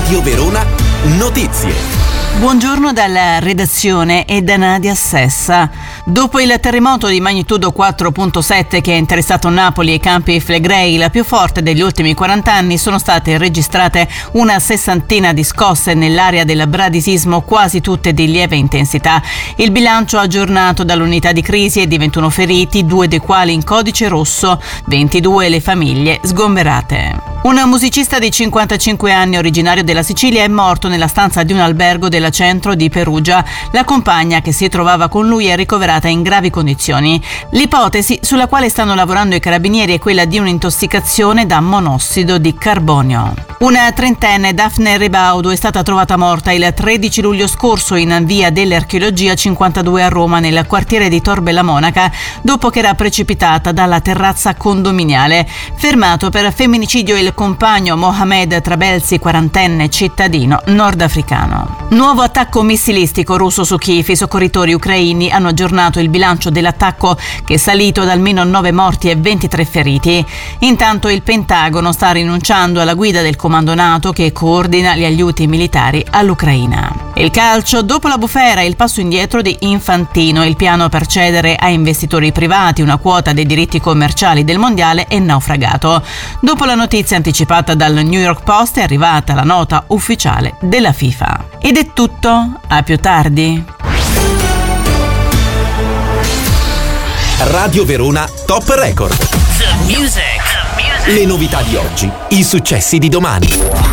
Radio Verona Notizie. Buongiorno dalla redazione e da Nadia Sessa. Dopo il terremoto di magnitudo 4.7 che ha interessato Napoli e i Campi Flegrei, la più forte degli ultimi 40 anni, sono state registrate una sessantina di scosse nell'area del bradisismo, quasi tutte di lieve intensità. Il bilancio aggiornato dall'unità di crisi è di 21 feriti, 2 dei quali in codice rosso, 22 le famiglie sgomberate. Un musicista di 55 anni originario della Sicilia è morto nella stanza di un albergo del centro di Perugia. La compagna che si trovava con lui è ricoverata in gravi condizioni. L'ipotesi sulla quale stanno lavorando i carabinieri è quella di un'intossicazione da monossido di carbonio. Una trentenne, Daphne Rebaudo, è stata trovata morta il 13 luglio scorso in via dell'Archeologia 52 a Roma, nel quartiere di Tor Bella Monaca, dopo che era precipitata dalla terrazza condominiale. Fermato per femminicidio il compagno Mohamed Trabelsi, quarantenne, cittadino nordafricano. Nuovo attacco missilistico russo su Kiev. I soccorritori ucraini hanno aggiornato il bilancio dell'attacco, che è salito ad almeno 9 morti e 23 feriti. Intanto il Pentagono sta rinunciando alla guida del comando NATO che coordina gli aiuti militari all'Ucraina. Il calcio, dopo la bufera, il passo indietro di Infantino. Il piano per cedere a investitori privati una quota dei diritti commerciali del mondiale è naufragato. Dopo la notizia anticipata dal New York Post è arrivata la nota ufficiale della FIFA. Ed è tutto, a più tardi. Radio Verona Top Record. The music. Le novità di oggi, i successi di domani.